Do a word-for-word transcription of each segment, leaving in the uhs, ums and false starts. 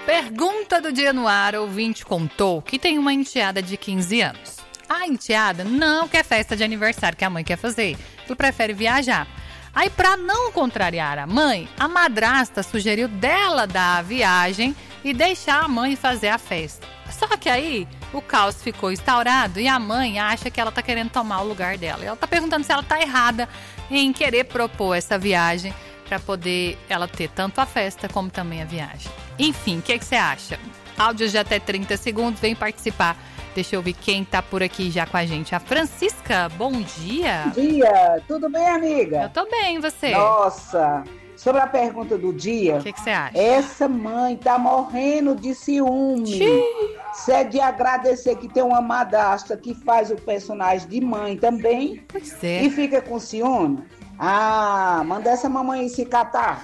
Pergunta do dia no ar, ouvinte contou que tem uma enteada de quinze anos. A enteada não quer festa de aniversário que a mãe quer fazer, ela prefere viajar. Aí, para não contrariar a mãe, a madrasta sugeriu dela dar a viagem e deixar a mãe fazer a festa. Só que aí o caos ficou instaurado e a mãe acha que ela tá querendo tomar o lugar dela. E ela tá perguntando se ela tá errada em querer propor essa viagem para poder ela ter tanto a festa como também a viagem. Enfim, o que, que você acha? Áudios de até trinta segundos, vem participar. Deixa eu ver quem tá por aqui já com a gente. A Francisca, bom dia. Bom dia, tudo bem, amiga? Eu tô bem, e você? Nossa, sobre a pergunta do dia, o que, que você acha? Essa mãe tá morrendo de ciúme. Isso é de agradecer que tem uma madrasta que faz o personagem de mãe também. Pois é. E fica com ciúme. Ah, manda essa mamãe se catar.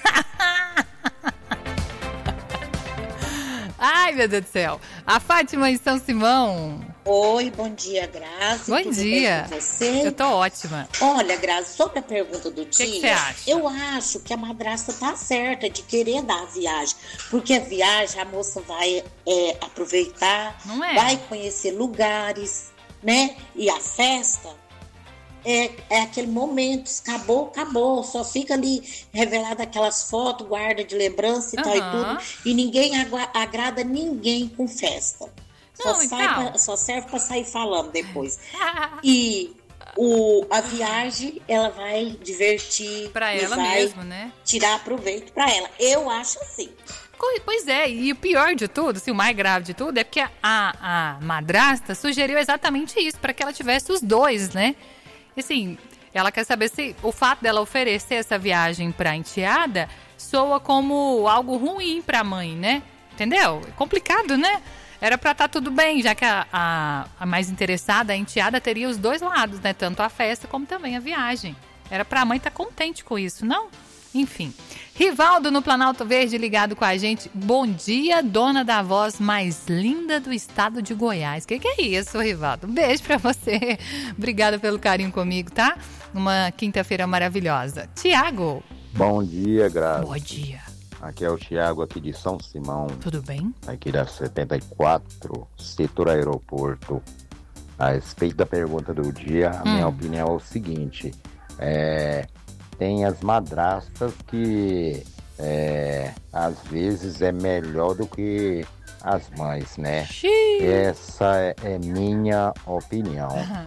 Ai, meu Deus do céu. A Fátima em São Simão. Oi, bom dia, Grazi. Bom Tudo dia. bem com você? Eu tô ótima. Olha, Grazi, sobre a pergunta do dia, que que você acha? Eu acho que a madrasta tá certa de querer dar a viagem. Porque a viagem, a moça vai é, aproveitar, Não é? vai conhecer lugares, né? E a festa é, é aquele momento, acabou, acabou. Só fica ali revelada aquelas fotos, guarda de lembrança e Uhum. tal e tudo. E ninguém agua- agrada ninguém com festa. Só, Não, sai então. pra- só serve para sair falando depois. E o, a viagem, ela vai divertir. Pra e ela vai mesmo, né? tirar proveito para ela. Eu acho assim. Co- Pois é, e o pior de tudo, assim, o mais grave de tudo, é porque a, a madrasta sugeriu exatamente isso, para que ela tivesse os dois, né? E, assim, ela quer saber se o fato dela oferecer essa viagem pra enteada soa como algo ruim pra mãe, né? Entendeu? É complicado, né? Era pra estar tudo bem, já que a, a, a mais interessada, a enteada, teria os dois lados, né? Tanto a festa como também a viagem. Era pra mãe estar contente com isso, não? Enfim. Rivaldo no Planalto Verde ligado com a gente. Bom dia, dona da voz mais linda do estado de Goiás. Que que é isso, Rivaldo? Um beijo pra você. Obrigada pelo carinho comigo, tá? Uma quinta-feira maravilhosa. Tiago. Bom dia, Grazi. Bom dia. Aqui é o Tiago, aqui de São Simão. Tudo bem? Aqui da setenta e quatro, setor aeroporto. A respeito da pergunta do dia, a Hum. minha opinião é o seguinte. É, tem as madrastas que é, às vezes é melhor do que as mães, né? Xiii. Essa é, é minha opinião. Aham.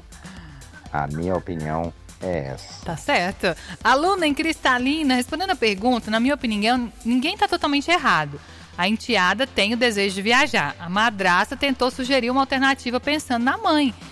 A minha opinião é essa. Tá certo. Aluna em Cristalina, respondendo a pergunta, na minha opinião, ninguém tá totalmente errado. A enteada tem o desejo de viajar. A madrasta tentou sugerir uma alternativa pensando na mãe.